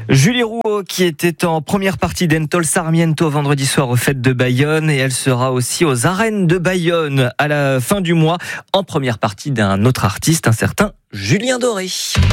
Julie Rouault qui était en première partie d'Entol Sarmiento vendredi soir aux Fêtes de Bayonne et elle sera aussi aux Arènes de Bayonne à la fin du mois en première partie d'un autre artiste, un certain Julien Doré.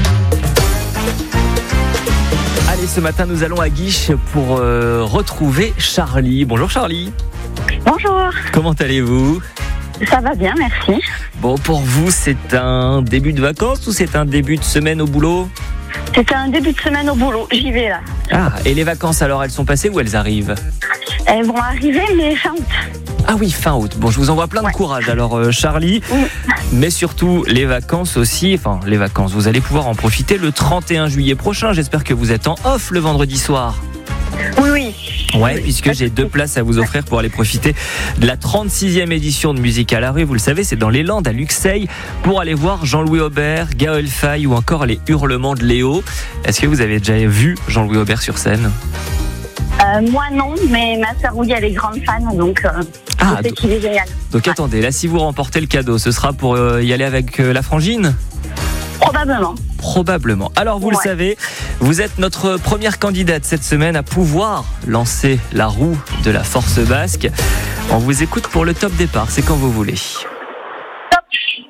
Allez, ce matin nous allons à Guiche pour retrouver Charlie. Bonjour Charlie. Bonjour. Comment allez-vous ? Ça va bien, merci. Bon, pour vous, c'est un début de vacances ou c'est un début de semaine au boulot ? C'est un début de semaine au boulot, j'y vais là. Ah, et les vacances alors, elles sont passées ou elles arrivent ? Elles vont arriver, mais fin août. Ah oui, fin août. Bon, je vous envoie plein de courage alors Charlie. Oui. Mais surtout, les vacances aussi. Enfin, les vacances, vous allez pouvoir en profiter le 31 juillet prochain. J'espère que vous êtes en off le vendredi soir. Oui. Ouais, puisque j'ai 2 places à vous offrir pour aller profiter de la 36e édition de Musique à la rue. Vous le savez, c'est dans les Landes à Luxeuil pour aller voir Jean-Louis Aubert, Gaël Faye ou encore les Hurlements de Léo. Est-ce que vous avez déjà vu Jean-Louis Aubert sur scène ? Moi non, mais ma sœur oui, elle est grande fan, donc je sais qu'il est génial. Donc attendez, là si vous remportez le cadeau, ce sera pour y aller avec la frangine ? Probablement. Alors vous le savez, vous êtes notre première candidate cette semaine à pouvoir lancer la roue de la force basque. On vous écoute pour le top départ, c'est quand vous voulez. Top.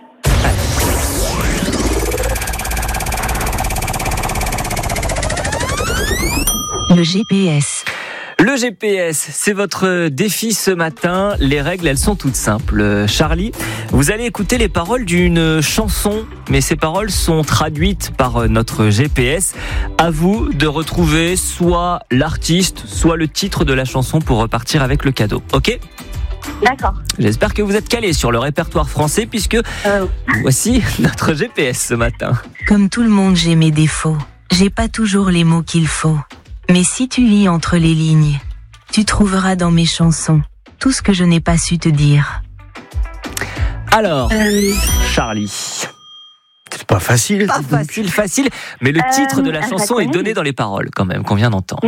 Le GPS. Le GPS, c'est votre défi ce matin. Les règles, elles sont toutes simples. Charlie, vous allez écouter les paroles d'une chanson, mais ces paroles sont traduites par notre GPS. À vous de retrouver soit l'artiste, soit le titre de la chanson pour repartir avec le cadeau. Ok ? D'accord. J'espère que vous êtes calés sur le répertoire français puisque voici notre GPS ce matin. Comme tout le monde, j'ai mes défauts. J'ai pas toujours les mots qu'il faut. Mais si tu lis entre les lignes, tu trouveras dans mes chansons tout ce que je n'ai pas su te dire. Alors, Charlie. C'est pas facile. Pas facile, mais le titre de la chanson est donné dans les paroles quand même, qu'on vient d'entendre.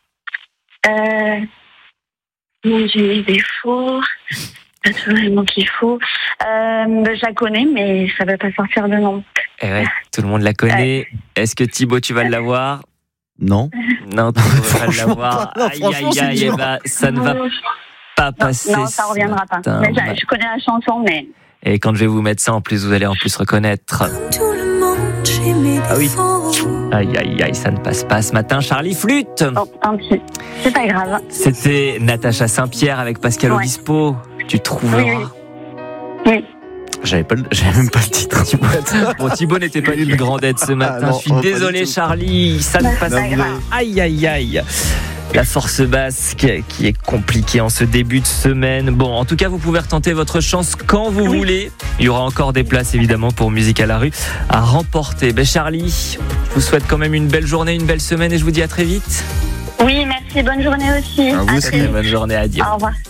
J'ai mes défauts, pas toujours les mots qu'il faut. Je la connais, mais ça va pas sortir de nom. Eh ouais, tout le monde la connaît. Est-ce que Thibaut, tu vas l'avoir ? Non. Non, tu vas l'avoir. Aïe, ça ne va pas passer. Non, ça reviendra pas. Mais je connais la chanson, mais... Et quand je vais vous mettre ça, en plus, vous allez en plus reconnaître. Ah oui. Aïe, ça ne passe pas ce matin. Charlie, flûte. Oh, tant pis. C'est pas grave. C'était Natacha Saint-Pierre avec Pascal Obispo. Tu trouveras. Oui. J'avais même pas le titre. Bon, Thibaut n'était pas d'une grande aide ce matin. Non, je suis désolé, Charlie. Ça ne passe pas. Aïe. La force basque qui est compliquée en ce début de semaine. Bon, en tout cas, vous pouvez retenter votre chance quand vous voulez. Il y aura encore des places, évidemment, pour Musique à la rue à remporter. Charlie, je vous souhaite quand même une belle journée, une belle semaine et je vous dis à très vite. Oui, merci. Bonne journée aussi. À vous aussi. Bonne journée, adieu. Au revoir.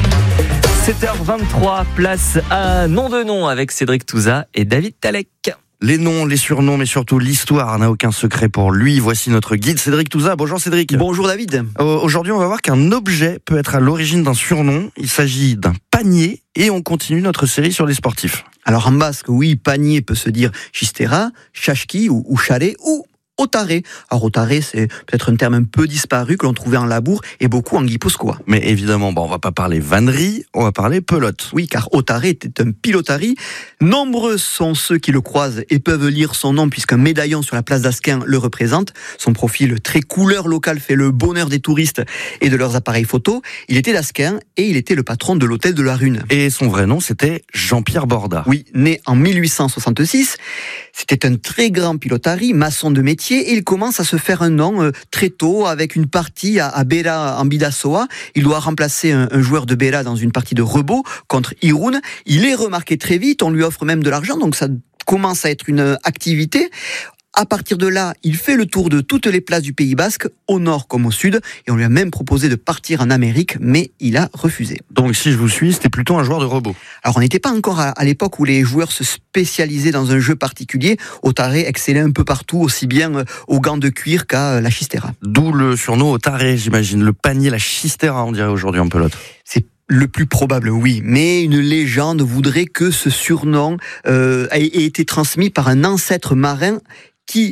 7h23, place à Nom de Nom avec Cédric Touza et David Talek. Les noms, les surnoms, mais surtout l'histoire n'a aucun secret pour lui. Voici notre guide Cédric Touza. Bonjour Cédric. Bonjour David. Aujourd'hui, on va voir qu'un objet peut être à l'origine d'un surnom. Il s'agit d'un panier et on continue notre série sur les sportifs. Alors en basque, oui, panier peut se dire chistera, chashki ou chalet ou otaré. Alors otaré, c'est peut-être un terme un peu disparu que l'on trouvait en labour et beaucoup en guipuscoa. Mais évidemment, on va pas parler vannerie, on va parler pelote. Oui, car otaré était un pilotari. Nombreux sont ceux qui le croisent et peuvent lire son nom puisqu'un médaillon sur la place d'Asquin le représente. Son profil très couleur locale fait le bonheur des touristes et de leurs appareils photo. Il était d'Asquin et il était le patron de l'hôtel de la Rune. Et son vrai nom, c'était Jean-Pierre Borda. Oui, né en 1866. C'était un très grand pilotari, maçon de métier, et il commence à se faire un nom très tôt avec une partie à Beira en Bidassoa. Il doit remplacer un joueur de Beira dans une partie de Rebot contre Irun. Il est remarqué très vite, on lui offre même de l'argent, donc ça commence à être une activité. À partir de là, il fait le tour de toutes les places du Pays Basque, au nord comme au sud, et on lui a même proposé de partir en Amérique, mais il a refusé. Donc si je vous suis, c'était plutôt un joueur de rebot. Alors on n'était pas encore à l'époque où les joueurs se spécialisaient dans un jeu particulier. Otaré excellait un peu partout, aussi bien aux gants de cuir qu'à la chistera. D'où le surnom Otaré, j'imagine, le panier, la chistera, on dirait aujourd'hui en pelote. C'est le plus probable, oui. Mais une légende voudrait que ce surnom ait été transmis par un ancêtre marin qui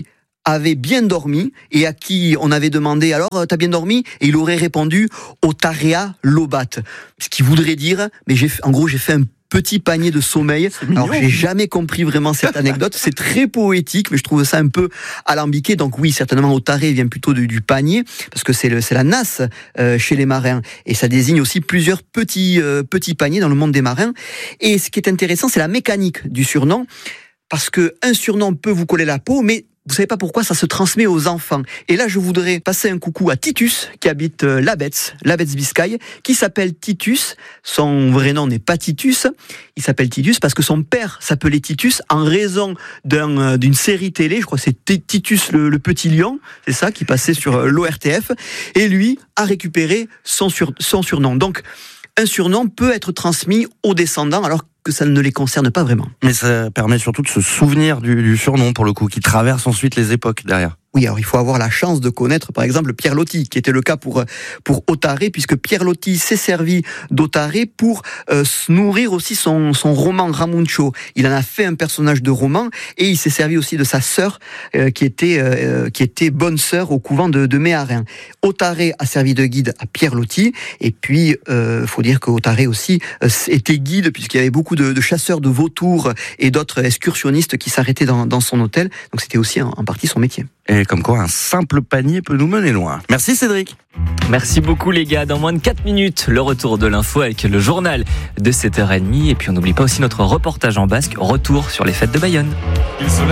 avait bien dormi et à qui on avait demandé alors t'as bien dormi, et il aurait répondu Otarea lobat, ce qui voudrait dire mais j'ai fait un petit panier de sommeil. Alors j'ai jamais compris vraiment cette anecdote, c'est très poétique mais je trouve ça un peu alambiqué. Donc oui, certainement Otaré vient plutôt du panier parce que c'est la nasse chez les marins et ça désigne aussi plusieurs petits paniers dans le monde des marins. Et ce qui est intéressant, c'est la mécanique du surnom, parce que un surnom peut vous coller la peau, mais vous savez pas pourquoi ça se transmet aux enfants. Et là, je voudrais passer un coucou à Titus, qui habite Labetz Biscaye, qui s'appelle Titus. Son vrai nom n'est pas Titus. Il s'appelle Titus parce que son père s'appelait Titus en raison d'une série télé. Je crois que c'est Titus le petit lion. C'est ça, qui passait sur l'ORTF. Et lui a récupéré son surnom. Donc, un surnom peut être transmis aux descendants alors que ça ne les concerne pas vraiment. Mais ça permet surtout de se souvenir du surnom, pour le coup, qui traverse ensuite les époques derrière. Oui, alors il faut avoir la chance de connaître, par exemple, Pierre Loti, qui était le cas pour Otaré, puisque Pierre Loti s'est servi d'Otaré pour se nourrir aussi son roman Ramuncho. Il en a fait un personnage de roman, et il s'est servi aussi de sa sœur, qui était bonne sœur au couvent de Méharin. Otaré a servi de guide à Pierre Loti, et puis faut dire que Otaré aussi était guide, puisqu'il y avait beaucoup de chasseurs de vautours et d'autres excursionnistes qui s'arrêtaient dans son hôtel. Donc c'était aussi en partie son métier. Et comme quoi, un simple panier peut nous mener loin. Merci Cédric. Merci beaucoup les gars. Dans moins de 4 minutes, le retour de l'info avec le journal de 7h30. Et puis on n'oublie pas aussi notre reportage en basque, retour sur les fêtes de Bayonne.